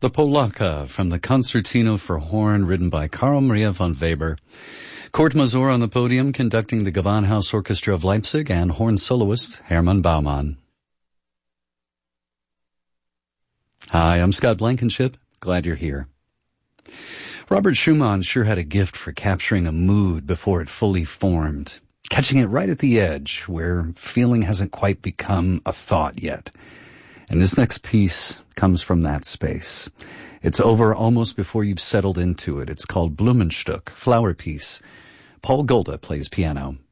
the Polacca from the Concertino for Horn, written by Carl Maria von Weber. Kurt Masur on the podium, conducting the Gewandhaus Orchestra of Leipzig, and horn soloist Hermann Baumann. Hi, I'm Scott Blankenship. Glad you're here. Robert Schumann sure had a gift for capturing a mood before it fully formed, catching it right at the edge where feeling hasn't quite become a thought yet. And this next piece comes from that space. It's over almost before you've settled into it. It's called Blumenstück, Flower Piece. Paul Golda plays piano.